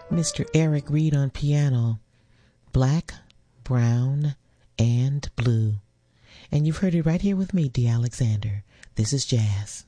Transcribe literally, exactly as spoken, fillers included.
Mister Eric Reed on piano, Black, Brown, and Blue. And you've heard it right here with me, Dee Alexander. This is jazz.